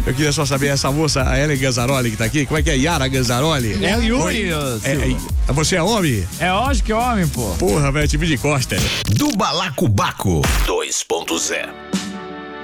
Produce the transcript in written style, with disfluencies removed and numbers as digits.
Eu queria só saber, essa moça, a Ellen Ganzaroli que tá aqui, como é que é? Yara Ganzaroli? É o Yuri. Você é homem? É lógico que é homem, pô. Porra, velho, time de costa. Do Balacobaco 2.0.